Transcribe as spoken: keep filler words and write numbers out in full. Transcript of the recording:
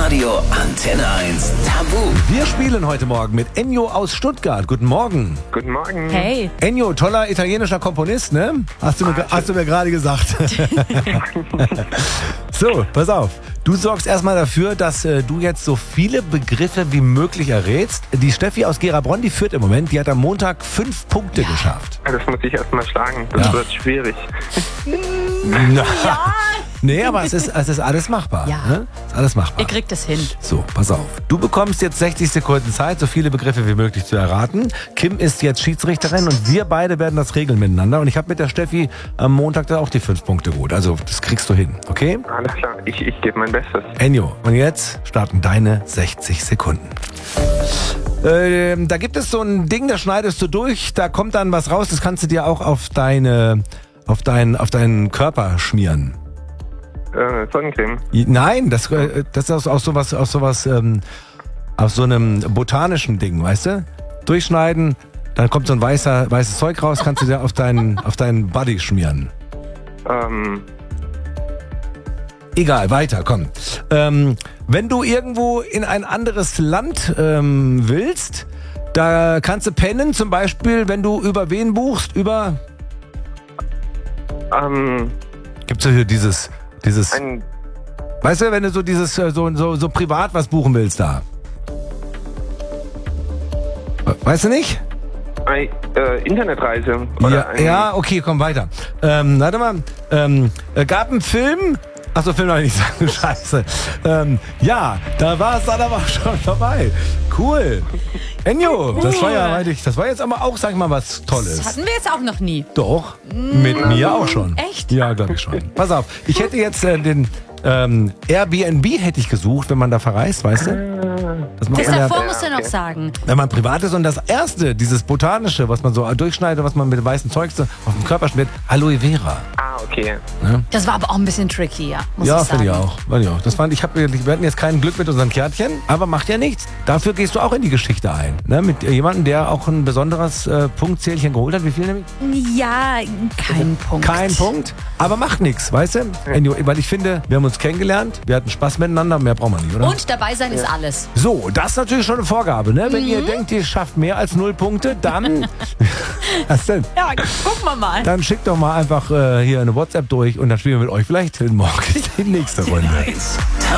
Radio Antenne eins Tabu. Wir spielen heute Morgen mit Ennio aus Stuttgart. Guten Morgen. Guten Morgen. Hey. Ennio, toller italienischer Komponist, ne? Hast du mir, hast du mir gerade gesagt. So, pass auf. Du sorgst erstmal dafür, dass äh, du jetzt so viele Begriffe wie möglich errätst. Die Steffi aus Gera-Bronn, die führt im Moment. Die hat am Montag fünf Punkte geschafft. Das muss ich erstmal schlagen. Das Ja. wird schwierig. Na, nee, aber es ist, es ist alles machbar. Ja. Ne? Ist alles machbar. Ihr kriegt es hin. So, pass auf. Du bekommst jetzt sechzig Sekunden Zeit, so viele Begriffe wie möglich zu erraten. Kim ist jetzt Schiedsrichterin und wir beide werden das regeln miteinander. Und ich habe mit der Steffi am Montag da auch die fünf Punkte gut. Also das kriegst du hin, okay? Alles klar. Ich, ich gebe mein Bestes. Ennio, und jetzt starten deine sechzig Sekunden. Ähm, da gibt es so ein Ding, da schneidest du durch, da kommt dann was raus, das kannst du dir auch auf deine, auf deinen, auf deinen Körper schmieren. Äh, Sonnencreme. Nein, das, äh, das ist aus, aus sowas, aus sowas, ähm, aus so einem botanischen Ding, weißt du? Durchschneiden, dann kommt so ein weißer, weißes Zeug raus, kannst du dir auf deinen, auf deinen Body schmieren. Ähm, Egal, weiter, komm. Ähm, wenn du irgendwo in ein anderes Land ähm, willst, da kannst du pennen, zum Beispiel, wenn du über wen buchst, über... ähm, Gibt's ja hier dieses, dieses... ein, Weißt du, wenn du so dieses, äh, so, so, so privat was buchen willst da. Weißt du nicht? ein äh, Internetreise. Oder Ja, ein, ja, okay, komm weiter. Ähm, warte mal, ähm, äh, gab einen Film... Achso, Film noch nicht sagen, scheiße. Ähm, ja, da war es dann aber auch schon vorbei. Cool. Ennio, das war ja, weiß ich, das war jetzt aber auch, sag ich mal, was Das Tolles. hatten wir jetzt auch noch nie. Doch, mit mir auch schon. Echt? Ja, glaube ich schon. Pass auf, ich hätte jetzt äh, den ähm, Airbnb hätte ich gesucht, wenn man da verreist, weißt du? Das macht Das man ja, davor musst du Ja, noch okay. sagen. wenn man privat ist. Und das erste, dieses botanische, was man so durchschneidet, was man mit dem weißen Zeug so auf dem Körper schmiert, Aloe Vera. Ah, okay. Das war aber auch ein bisschen tricky, ja. Muss Ja, ich sagen. finde ich auch. Finde ich auch. Das fand, ich hab, wir hatten jetzt kein Glück mit unseren Kärtchen, aber macht ja nichts. Dafür gehst du auch in die Geschichte ein. Ne? Mit jemandem, der auch ein besonderes äh, Punktzählchen geholt hat. Wie viel nämlich? Ja, kein Punkt. Kein Punkt. Aber macht nichts, weißt du? Anyway, weil ich finde, wir haben uns kennengelernt, wir hatten Spaß miteinander, mehr brauchen wir nicht, oder? Und dabei sein ist alles. So, das ist natürlich schon eine Vorgabe, ne? Wenn Mhm. ihr denkt, ihr schafft mehr als null Punkte, dann... Was denn? Ja, gucken wir mal. Dann schickt doch mal einfach äh, hier eine WhatsApp durch und dann spielen wir mit euch vielleicht morgen die nächste Runde. eins Tabu.